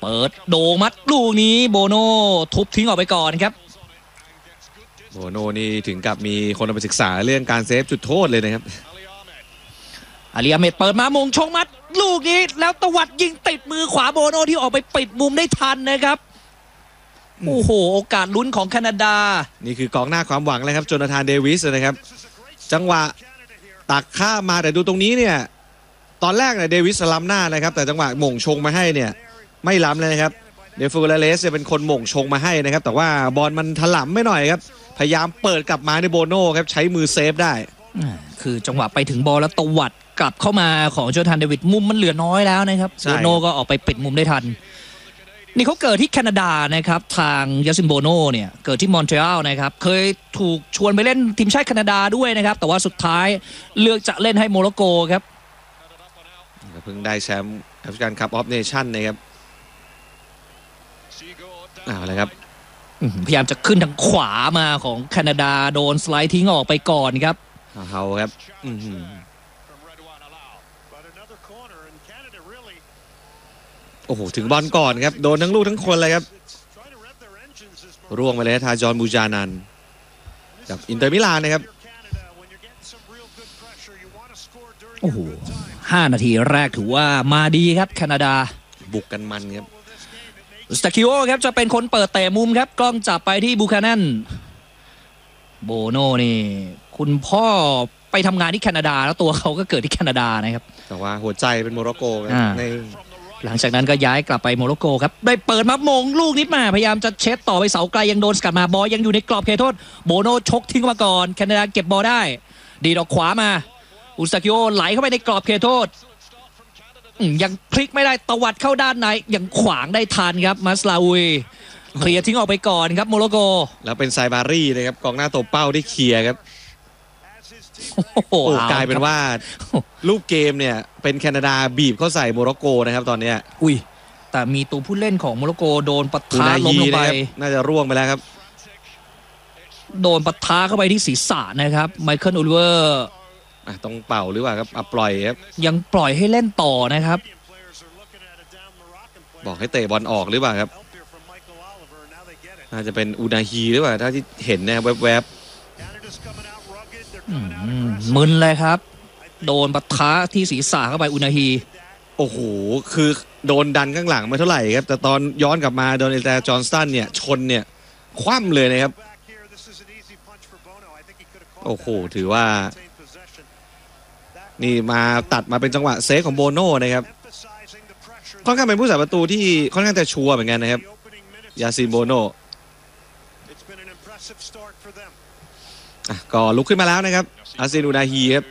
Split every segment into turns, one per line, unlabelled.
เปิดโดมัดลูกนี้โบโน่ทุบทิ้งออกไปก่อนครับ
โบโน่นี่ถึงกับมีคนไปศึกษาเรื่องการเซฟจุดโทษเลยนะครับ
อาลีอาเมดเปิดมามงชงมัดลูกนี้แล้วตวัดยิงติดมือขวาโบโน่ที่ออกไปปิดมุมได้ทันนะครับโอ้โหโอกาสลุ้นของแคนาดา
นี่คือกองหน้าความหวังเลยครับโจนาธานเดวิสนะครับจังหวะตักข้ามมาแต่ดูตรงนี้เนี่ยตอนแรกเนี่ยเดวิสล้ำหน้านะครับแต่จังหวะหม่งชงมาให้เนี่ยไม่ล้ำเลยนะครับเดฟูลาเลสเป็นคนหม่งชงมาให้นะครับแต่ว่าบอลมันถลำไม่หน่อยครับพยายามเปิดกลับมาในโบโน่ครับใช้มือเซฟได้
คือจังหวะไปถึงบอลแล้วตวัดกลับเข้ามาของโจนาธานเดวิสมุมมันเหลือน้อยแล้วนะครับโบโน่ก็ออกไปปิดมุมได้ทันนี่เขาเกิดที่แคนาดานะครับทางยาซินโบโน่เนี่ยเกิดที่มอนทรีออลนะครับเคยถูกชวนไปเล่นทีมชาติแคนาดาด้วยนะครับแต่ว่าสุดท้ายเลือกจะเล่นให้โมร็อกโกครับ
เพิ่งได้แชมป์แอฟริกันคัพออฟเนชั่นนะครับอะไรครับ
พยายามจะขึ้นทางขวามาของแคนาดาโดนสไลด์ทิ้งออกไปก่อนครับ
เฮาครับโอ้โหถึงบอลก่อนครับโดนทั้งลูกทั้งคนเลยครับร่วงไปเลยทาจอนบูจานันกับอินเตอร์มิลานนะครับ
โอ้โห5 นาทีแรกถือว่ามาดีครับแคนาดา
บุกกันมันครับ
สตาคิโอครับจะเป็นคนเปิดเตะมุมครับกล้องจับไปที่บูคานันโบโน่นี่คุณพ่อไปทำงานที่แคนาดาแล้วตัวเขาก็เกิดที่แคนาดานะครับ
แต่ว่าหัวใจเป็นโมร็อกโกครับใน
หลังจากนั้นก็ย้ายกลับไปโมร็อกโกครับได้เปิดมามงลูกนิดมาพยายามจะเช็ดต่อไปเสาไกลยังโดนสกัดมาบอลยังอยู่ในกรอบเขตโทษโบโน่ชกทิ้งมาก่อนแคนาดาเก็บบอลได้ดีดออกขวามาอุสตาคิโอไหลเข้าไปในกรอบเขตโทษยังพลิกไม่ได้ตวัดเข้าด้านในยังขวางได้ทันครับมาสลาอุยเคลียร์ทิ้งออกไปก่อนครับโมร็อกโก
แล้วเป็นไซบารี่เลยครับกองหน้าตัวเป้าที่เคลียร์ครับโอ้กลายเป็นว่าลูกเกมเนี่ยเป็นแคนาดาบีบเข้าใส่โมร็อกโกนะครับตอนนี้
แต่มีตัวผู้เล่นของโมร็อกโกโดนปะทะล้มลงไป
น่าจะร่วงไปแล้วครับ
โดนปะทะเข้าไปที่ศีรษะนะครับไมเคิลอูลิเวอร์
ต้องเป่าหรือเปล่าครับปล่อยครับ
ยังปล่อยให้เล่นต่อนะครับ
บอกให้เตะบอลออกหรือเปล่าครับน่าจะเป็นอูนาฮีหรือเปล่าถ้าที่เห็นเนี่ยแวบ
มึนเลยครับโดนปะทะที่ศีรษะเข้าไปอูนาฮี
โอ้โหคือโดนดันข้างหลังไม่เท่าไหร่ครับแต่ตอนย้อนกลับมาโดนเอลแตจอห์นสตันเนี่ยชนเนี่ยคว่ำเลยนะครับโอ้โหถือว่านี่มาตัดมาเป็นจังหวะเซฟของโบโน่นะครับค่อนข้างเป็นผู้สาประตูที่ค่อนข้างจะชัวร์เหมือนกันนะครับยาซินโบโน่ก็ลุกขึ้นมาแล้วนะครับอาซินอูนาฮีครับ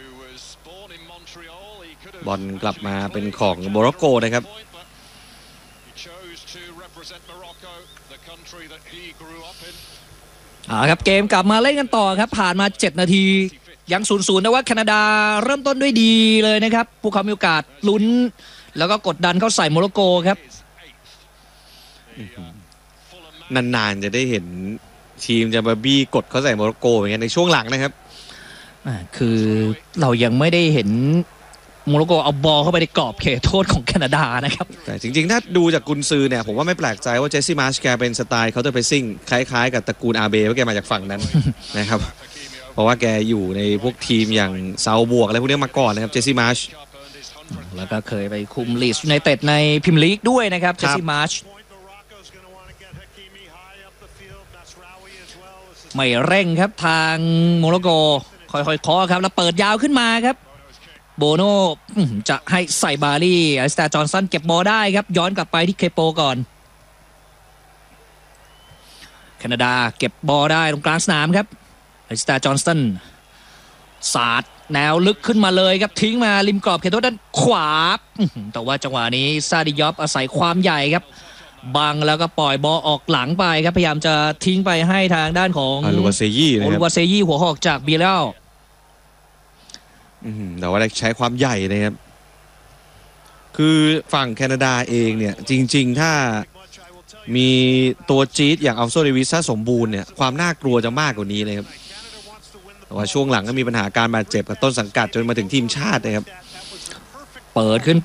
บอลกลับมาเป็นของโมร็อกโกนะครับ
ครับเกมกลับมาเล่นกันต่อครับผ่านมา7 นาทียัง 0-0 แต่ว่าแคนาดาเริ่มต้นด้วยดีเลยนะครับพวกเขามีโอกาสลุ้นแล้วก็กดดันเข้าใส่โมร็อกโกครับ
นานๆจะได้เห็นทีมจะมาบี้กดเขาใส่โมร็อกโกอย่างเงี้ยในช่วงหลังนะครับ
คือเรายังไม่ได้เห็นโมร็อกโกเอาบอลเข้าไปในกรอบเขตโทษของแคนาดานะครับ
แต่จริงๆถ้าดูจากกุนซือเนี่ยผมว่าไม่แปลกใจว่าเจสซี่มาร์ชแกเป็นสไตล์เคาน์เตอร์เพรสซิ่งคล้ายๆกับตระกูลอาเบเพราะแกมาจากฝั่งนั้น นะครับเพราะว่าแกอยู่ในพวกทีมอย่างเซาบวกอะไรพวกนี้มาก่อนนะครับเจสซี่มาร์ช
แล้วก็เคยไปคุมลีดส์ยูไนเต็ดในพรีเมียร์ลีกด้วยนะครับเจสซี่มาร์ชไม่เร่งครับทางโมร็อกโกค่อยๆเคาะครับแล้วเปิดยาวขึ้นมาครับโบโน่จะให้ใส่บารี่อลิสตาจอห์นสันเก็บบอลได้ครับย้อนกลับไปที่เคโปก่อนแคนาดาเก็บบอลได้ตรงกลางสนามครับอลิสตาจอห์นสันสาดแนวลึกขึ้นมาเลยครับทิ้งมาริมกรอบเขตโทษด้านขวาแต่ว่าจังหวะนี้ซาดิยอฟอาศัยความใหญ่ครับบังแล้วก็ปล่อยบอลออกหลังไปครับพยายามจะทิ้งไปให้ทางด้านของ
ลูวาเซยี่
หัวหอกจากเบียร์ล
แต่ว่าได้ใช้ความใหญ่นะครับคือฝั่งแคนาดาเองเนี่ยจริงๆถ้ามีตัวจี๊ดอย่างอัลโซเดวิสถ้าสมบูรณ์เนี่ยความน่ากลัวจะมากกว่านี้เลยครับแต่ว่าช่วงหลังก็มีปัญหาการบาดเจ็บกับต้นสังกัดจนมาถึงทีมชาตินะครับ
เปิดขึ้น